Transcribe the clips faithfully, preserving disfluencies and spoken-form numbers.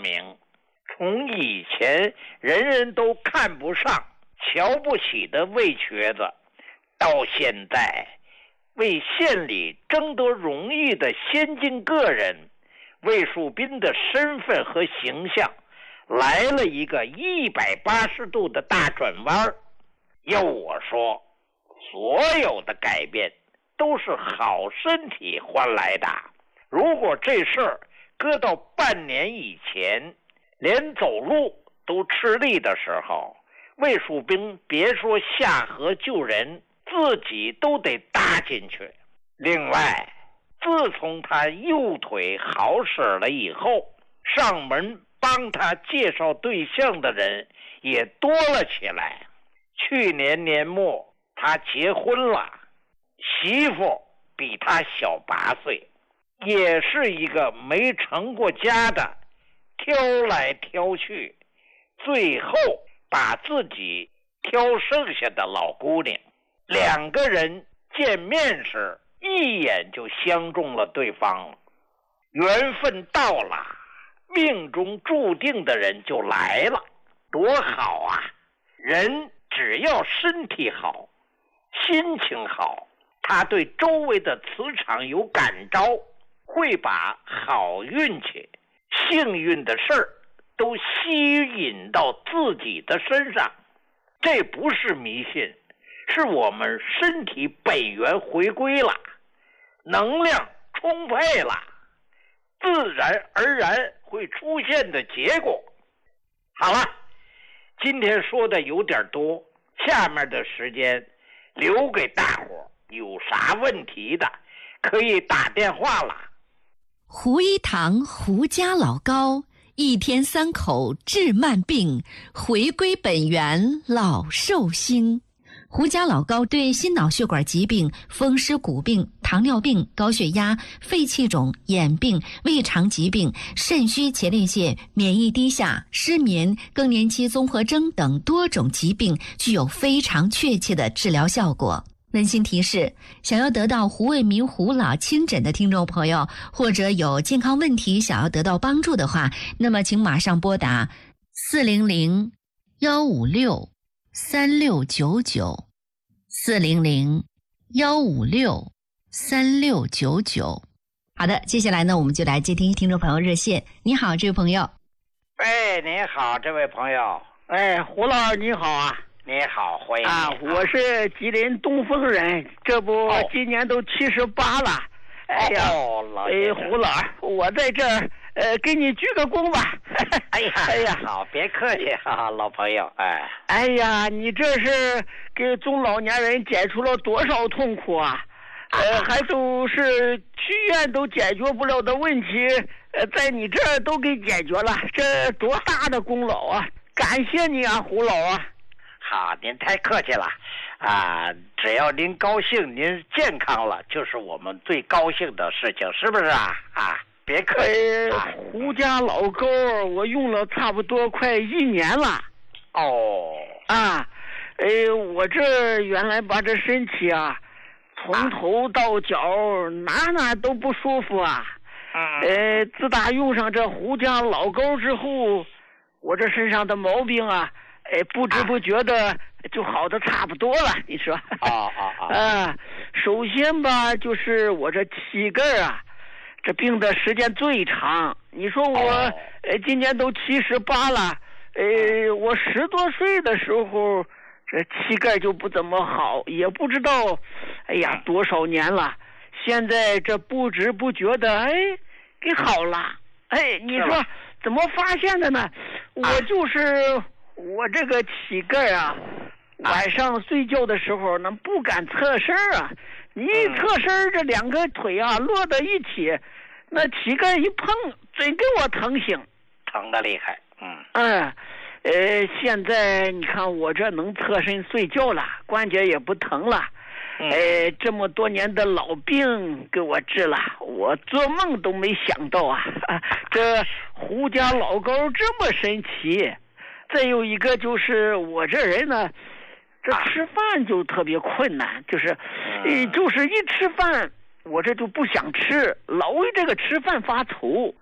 明，从以前人人都看不上、瞧不起的魏瘸子，到现在为县里争得荣誉的先进个人，魏树斌的身份和形象来了一个一百八十度的大转弯。要我说，所有的改变都是好身体换来的。如果这事儿搁到半年以前，连走路都吃力的时候，魏树斌别说下河救人，自己都得搭进去。另外，自从他右腿好使了以后，上门帮他介绍对象的人也多了起来。去年年末他结婚了，媳妇比他小八岁，也是一个没成过家的，挑来挑去，最后把自己挑剩下的老姑娘。两个人见面时一眼就相中了对方了，缘分到了，命中注定的人就来了，多好啊！人只要身体好，心情好，他对周围的磁场有感召，会把好运气、幸运的事儿都吸引到自己的身上。这不是迷信，是我们身体本源回归了，能量充沛了，自然而然会出现的结果。好了，今天说的有点多，下面的时间留给大伙，有啥问题的可以打电话了。 胡一堂胡家老高，一天三口治慢病，回归本源老寿星。胡家老高对心脑血管疾病、风湿骨病、糖尿病、高血压、肺气肿、眼病、胃肠疾病、肾虚前列腺、免疫低下、失眠、更年期综合征等多种疾病具有非常确切的治疗效果。温馨提示，想要得到胡卫民胡老亲诊的听众朋友，或者有健康问题想要得到帮助的话，那么请马上拨打四零零幺五六三六九九，四零零幺五六三六九九。好的，接下来呢，我们就来接听听众朋友热线。你好，这位朋友。 哎，你好，这位朋友。 哎，胡老师你好啊。 你好，欢迎啊！我是吉林东风人，这不、哦、今年都七十八了。哎呀， 哦、老哎，胡老，我在这儿呃给你鞠个躬吧。 哎呀，哎呀，好，别客气哈，老朋友。哎， 哎呀，你这是给中老年人解除了多少痛苦啊？呃，还都是去院都解决不了的问题，呃，在你这儿都给解决了，这多大的功劳啊！感谢你啊，胡老啊。 好，您太客气了，啊，只要您高兴，您健康了，就是我们最高兴的事情，是不是啊？啊，别客气。 呃、啊，胡家老沟我用了差不多快一年了。 哦。 啊，呃，我这原来把这身体啊，从头到脚哪哪都不舒服啊。 嗯。 呃，自打用上这胡家老沟之后，我这身上的毛病啊。哎，不知不觉的就好的差不多了，啊、你说？ 啊啊啊！ 啊，首先吧，就是我这膝盖啊，这病的时间最长。你说我，哦、呃，今年都七十八了，呃，我十多岁的时候，这膝盖就不怎么好，也不知道，哎呀，多少年了。现在这不知不觉的，哎，给好了。哎，你说怎么发现的呢？我就是。我这个膝盖啊，晚上睡觉的时候呢不敢侧身啊，你一侧身，这两个腿啊落在一起，那膝盖一碰，真给我疼醒， 疼得厉害。嗯嗯，呃，现在你看我这能侧身睡觉了，关节也不疼了。 嗯、 呃，这么多年的老病给我治了，我做梦都没想到啊，这胡家老高这么神奇。再有一个就是我这人呢，这吃饭就特别困难，就是，呃，就是一吃饭我这就不想吃，老为这个吃饭发愁。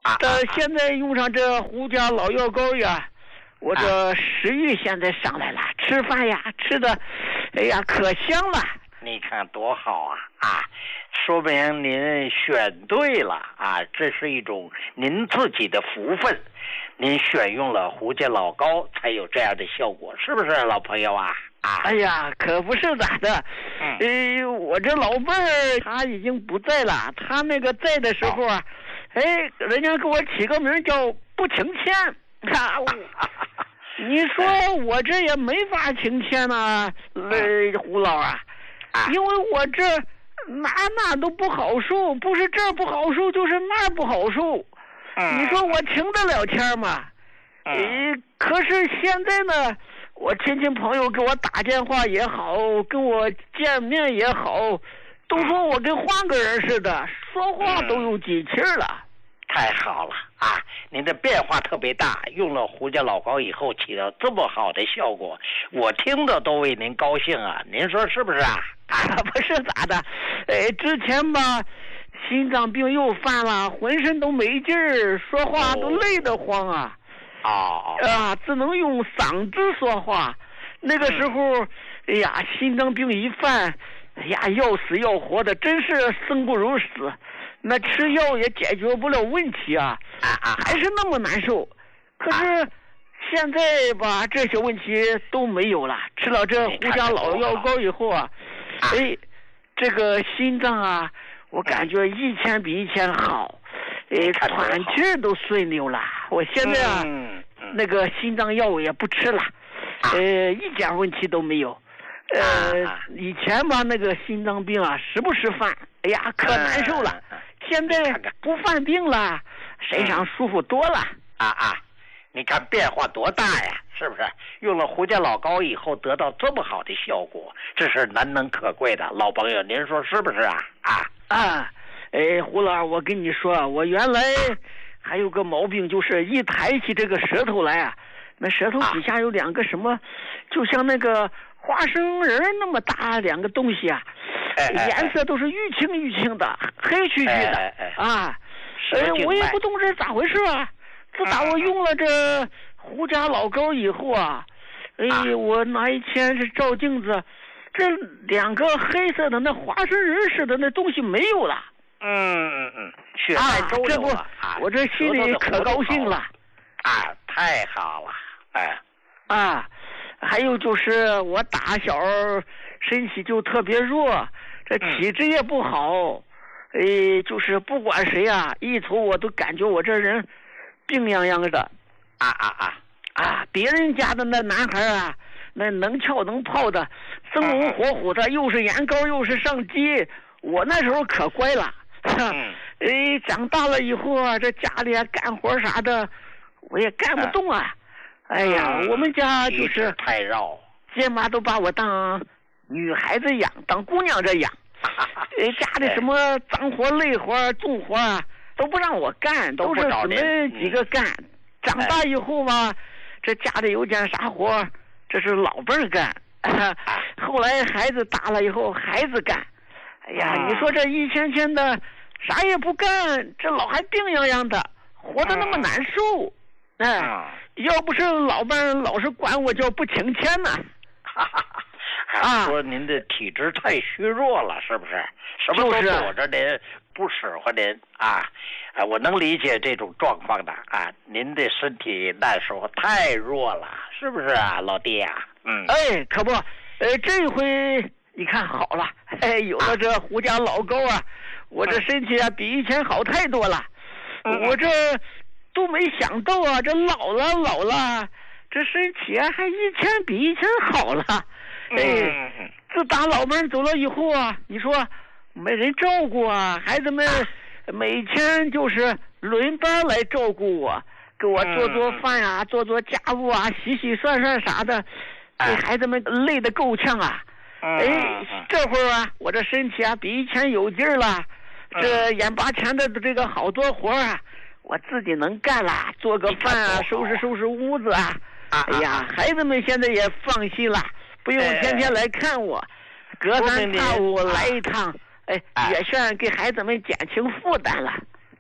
这现在用上这胡家老药膏呀，我这食欲现在上来了，吃饭呀吃的，哎呀可香了。 你看多好啊啊！说明您选对了啊，这是一种您自己的福分，您选用了胡家老膏才有这样的效果，是不是老朋友啊？啊！ 哎呀，可不是咋的，嗯、呃，我这老伴儿他已经不在了，他那个在的时候啊，哦、哎，人家给我起个名叫不请钱，啊，你说我这也没法请钱呐，呃，胡老啊。因为我这哪哪都不好受，不是这儿不好受，就是那儿不好受。嗯、你说我请得了钱吗？嗯、呃，可是现在呢，我亲戚朋友给我打电话也好，跟我见面也好，都说我跟换个人似的，说话都有机气了。 太好了啊！您的变化特别大，用了胡家老膏以后起到这么好的效果，我听着都为您高兴啊！您说是不是啊？ 啊，不是咋的，呃，之前吧，心脏病又犯了，浑身都没劲儿，说话都累得慌啊。 哦。 啊，只能用嗓子说话。那个时候，嗯、哎呀，心脏病一犯，哎呀，要死要活的，真是生不如死。那吃药也解决不了问题啊， 啊啊， 还是那么难受。可是现在吧，这些问题都没有了。吃了这胡家老药膏以后啊，哎，这个心脏啊，我感觉一天比一天好，哎，喘气都顺溜了。我现在啊， 嗯嗯、 那个心脏药也不吃了，呃，一点问题都没有。呃，以前吧，那个心脏病啊，时不时犯，哎呀，可难受了。现在不犯病了，身上舒服多了。 啊啊，你看变化多大呀，是不是？用了胡家老膏以后得到这么好的效果，这是难能可贵的。老朋友，您说是不是啊？啊啊，哎，胡老，我跟你说，我原来还有个毛病，就是一抬起这个舌头来啊，那舌头底下有两个什么，啊、就像那个花生仁那么大两个东西啊。 哎哎颜色都是玉清玉清的，黑黢黢的哎哎哎啊！哎，我也不懂这咋回事啊！自打我用了这胡家老膏以后啊，哎，啊、我哪一天是照镜子，这两个黑色的那花生仁似的那东西没有了。 嗯嗯嗯，血脉周流了、 啊、这不，我这心里可高兴了。 啊，太好了！哎， 啊，还有就是我打小身体就特别弱。这体质也不好，哎、嗯，就是不管谁啊，一瞅我都感觉我这人病怏怏的， 啊啊啊啊！别人家的那男孩啊，那能跳能泡的，生龙活虎的，又是眼高又是上肌，我那时候可乖了。 嗯， 哎，长大了以后啊，这家里啊干活啥的，我也干不动啊。哎呀， 嗯、 我们家就是太绕， 爹妈都把我当女孩子养，当姑娘这养，呃，家里什么脏活累活重活啊都不让我干，都是姊妹几个干。嗯、长大以后嘛，这家里有件啥活，这是老辈儿干。后来孩子大了以后，孩子干。哎呀，你说这一天天的啥也不干，这老还病怏怏的，活得那么难受。哎，要不是老伴老是管我叫不请钱呢。 啊，说您的体质太虚弱了，是不是？什么都躲着您，不使唤您啊！啊，我能理解这种状况的啊。您的身体那时候太弱了，是不是啊，老弟啊？嗯， 哎，可不，呃，这回你看好了，哎，有了这胡家老膏啊，我这身体啊比以前好太多了。嗯、我这都没想到啊，这老了老了，这身体啊还一天比一天好了。哎，自打老伴走了以后啊，你说没人照顾啊，孩子们每天就是轮班来照顾我，给我做做饭啊，做做家务啊，洗洗涮涮啥的，给孩子们累得够呛啊。哎，这会儿啊，我这身体啊比以前有劲儿了，这眼巴前的这个好多活啊，我自己能干了，做个饭啊，收拾收拾屋子啊。哎呀，孩子们现在也放心了。不用天天来看我，隔三差五来一趟，哎，也算给孩子们减轻负担了。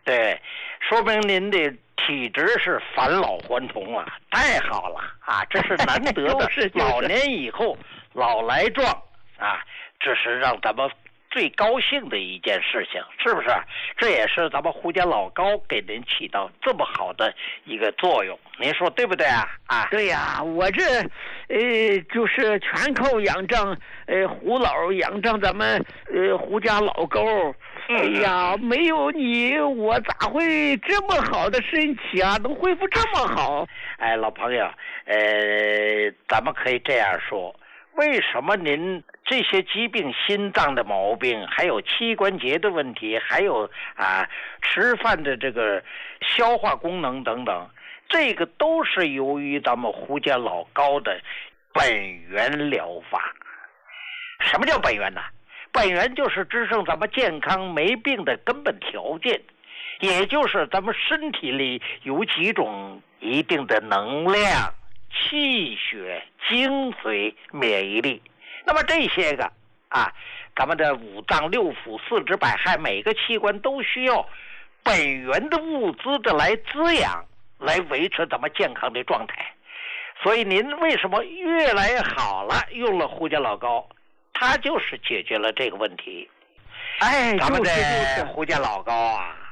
对，说明您的体质是返老还童啊，太好了啊！这是难得的， 就是就是、 老年以后老来壮啊，这是让咱们最高兴的一件事情，是不是？这也是咱们胡家老高给您起到这么好的一个作用，您说对不对啊？啊， 对呀，我这呃就是全靠仰仗呃胡老仰仗咱们呃胡家老高。哎呀，没有你，我咋会这么好的身体啊？能恢复这么好？ 哎，老朋友，呃，咱们可以这样说，为什么您这些疾病，心脏的毛病，还有膝关节的问题，还有啊吃饭的这个消化功能等等，这个都是由于咱们胡家老高的本源疗法。什么叫本源呢？本源就是支撑咱们健康没病的根本条件，也就是咱们身体里有几种一定的能量、气血、精髓、免疫力。那么这些个啊，咱们的五脏六腑、四肢百骸，每个器官都需要本源的物资的来滋养，来维持咱们健康的状态。所以您为什么越来越好了，用了胡家老高？它就是解决了这个问题。 哎， 咱们就是的就是胡家老高啊，